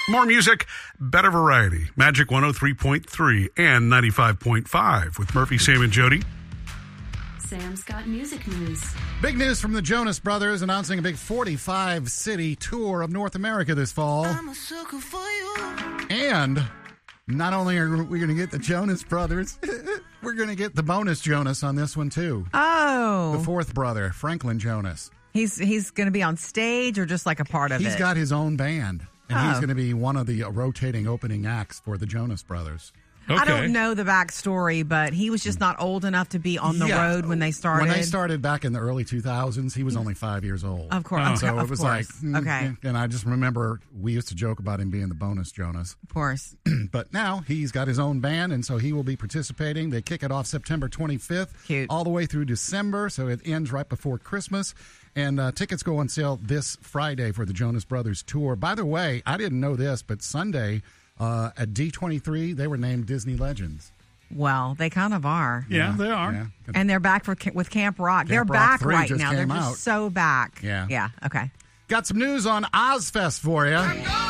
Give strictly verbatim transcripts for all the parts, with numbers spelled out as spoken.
More music, better variety. Magic one oh three point three and ninety-five point five with Murphy, Sam, and Jody. Sam's got music news. Big news from the Jonas Brothers announcing a big forty-five city tour of North America this fall. I'm a sucker for you. And not only are we going to get the Jonas Brothers, we're going to get the bonus Jonas on this one too. Oh. The fourth brother, Franklin Jonas. He's he's going to be on stage or just like a part of He's it? He's got his own band. And oh. he's going to be one of the rotating opening acts for the Jonas Brothers. Okay. I don't know the backstory, but he was just not old enough to be on the yeah. road when they started. When they started back in the early two thousands, he was only five years old. Of course. Oh. So of it was course. like, mm, okay. And I just remember we used to joke about him being the bonus Jonas. Of course. But now he's got his own band, and so he will be participating. They kick it off September twenty-fifth. Cute. All the way through December, so it ends right before Christmas. And uh, tickets go on sale this Friday for the Jonas Brothers tour. By the way, I didn't know this, but Sunday uh, at D twenty-three, they were named Disney Legends. Well, they kind of are. Yeah, yeah they are. Yeah. And they're back for with Camp Rock. Camp they're Rock back three right just now. They're came just out. so back. Yeah. Yeah, okay. Got some news on Ozfest for you.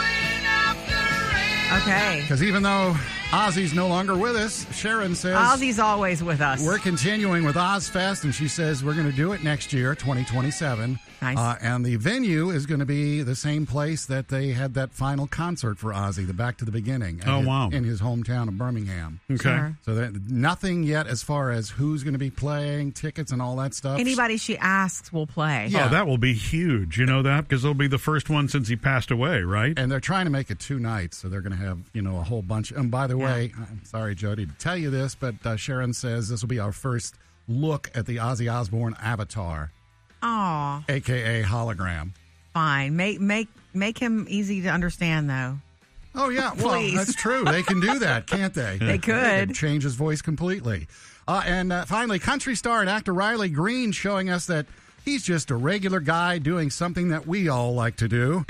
Okay. Because even though Ozzy's no longer with us, Sharon says... Ozzy's always with us. We're continuing with Ozfest, and she says we're going to do it next year, twenty twenty-seven. Nice. Uh, and the venue is going to be the same place that they had that final concert for Ozzy, the Back to the Beginning. Oh, his, wow. In his hometown of Birmingham. Okay. Sure. So that, nothing yet as far as who's going to be playing, tickets, and all that stuff. Anybody she asks will play. Yeah. Oh, that will be huge. You know that? Because it'll be the first one since he passed away, right? And they're trying to make it two nights, so they're going to have, you know, a whole bunch. And by the Yeah. way, I'm sorry, Jody, to tell you this, but uh, Sharon says this will be our first look at the Ozzy Osbourne avatar, Aw, a k a hologram. fine. Make make make him easy to understand, though. Oh, yeah. Well, Please. that's true. They can do that, can't they? They could. They can change his voice completely. Uh, and uh, finally, country star and actor Riley Green showing us that he's just a regular guy doing something that we all like to do.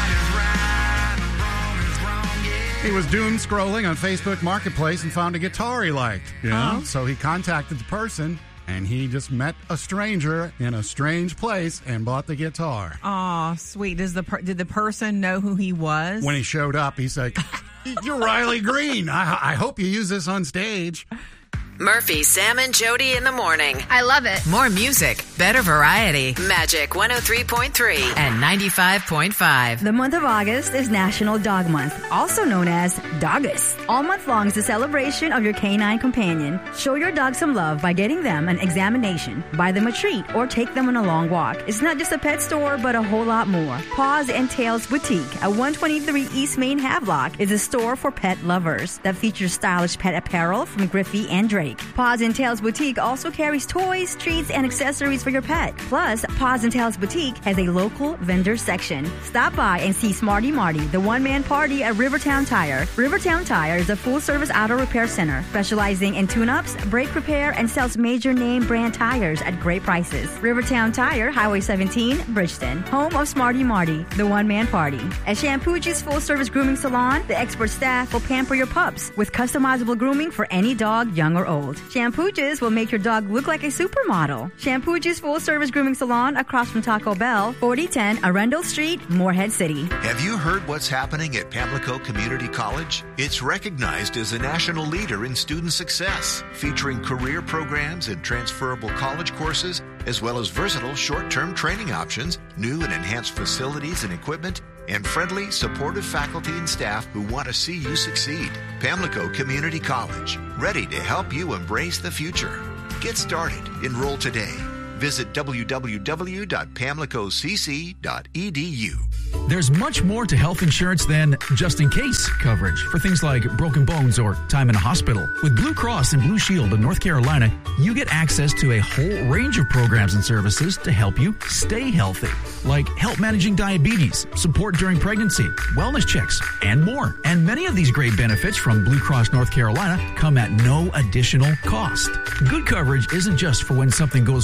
He was doom scrolling on Facebook Marketplace and found a guitar he liked. Yeah. So he contacted the person, and he just met a stranger in a strange place and bought the guitar. Aw, sweet. Does the per- did the person know who he was? When he showed up, he's like, "You're Riley Green. I, I hope you use this on stage." Murphy, Sam, and Jody in the morning. I love it. More music, better variety. Magic one oh three point three and ninety-five point five. The month of August is National Dog Month, also known as Doggus. All month long is the celebration of your canine companion. Show your dog some love by getting them an examination, buy them a treat, or take them on a long walk. It's not just a pet store, but a whole lot more. Paws and Tails Boutique at one twenty-three East Main Havelock is a store for pet lovers that features stylish pet apparel from Griffey and Drake. Paws and Tails Boutique also carries toys, treats, and accessories for your pet. Plus, Paws and Tails Boutique has a local vendor section. Stop by and see Smarty Marty, the one-man party at Rivertown Tire. Rivertown Tire is a full-service auto repair center specializing in tune-ups, brake repair, and sells major name brand tires at great prices. Rivertown Tire, Highway seventeen, Bridgeton, home of Smarty Marty, the one-man party. At Shampooji's full-service grooming salon, the expert staff will pamper your pups with customizable grooming for any dog, young or old. Shampooji's will make your dog look like a supermodel. Shampooji's full-service grooming salon across from Taco Bell, forty ten Arundel Street, Morehead City. Have you heard what's happening at Pamlico Community College? It's recognized as a national leader in student success, featuring career programs and transferable college courses, as well as versatile short-term training options, new and enhanced facilities and equipment, and friendly, supportive faculty and staff who want to see you succeed. Pamlico Community College, ready to help you embrace the future. Get started. Enroll today. Visit w w w dot pamlico c c dot e d u. There's much more to health insurance than just-in-case coverage for things like broken bones or time in a hospital. With Blue Cross and Blue Shield of North Carolina, you get access to a whole range of programs and services to help you stay healthy, like help managing diabetes, support during pregnancy, wellness checks, and more. And many of these great benefits from Blue Cross North Carolina come at no additional cost. Good coverage isn't just for when something goes wrong,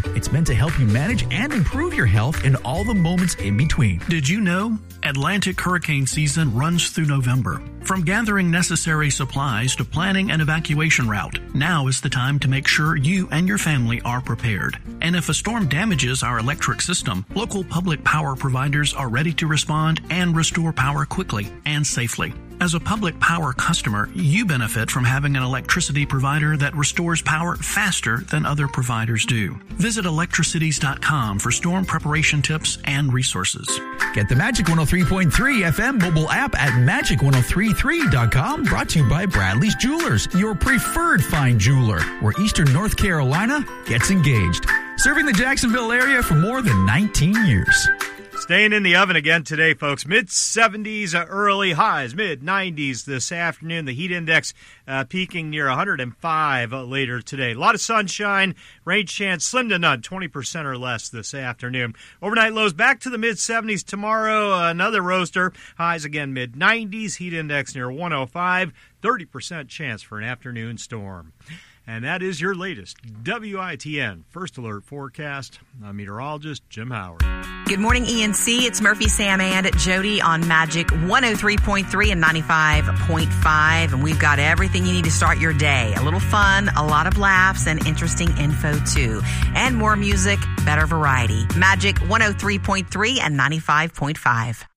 It's meant to help you manage and improve your health in all the moments in between. Did you know Atlantic hurricane season runs through November? From gathering necessary supplies to planning an evacuation route, now is the time to make sure you and your family are prepared. And if a storm damages our electric system, local public power providers are ready to respond and restore power quickly and safely. As a public power customer, you benefit from having an electricity provider that restores power faster than other providers do. Visit electricities dot com for storm preparation tips and resources. Get the Magic one oh three point three F M mobile app at magic ten thirty-three dot com, brought to you by Bradley's Jewelers, your preferred fine jeweler, where Eastern North Carolina gets engaged. Serving the Jacksonville area for more than nineteen years. Staying in the oven again today, folks. mid seventies, uh, early highs, mid nineties this afternoon. The heat index uh, peaking near one hundred five uh, later today. A lot of sunshine, rain chance slim to none, twenty percent or less this afternoon. Overnight lows back to the mid seventies tomorrow. Uh, another roaster. Highs again mid nineties, heat index near one oh five, thirty percent chance for an afternoon storm. And that is your latest W I T N First Alert forecast. I'm meteorologist Jim Howard. Good morning, E N C. It's Murphy, Sam, and Jody on Magic one oh three point three and ninety-five point five. And we've got everything you need to start your day. A little fun, a lot of laughs, and interesting info, too. And more music, better variety. Magic one oh three point three and ninety-five point five.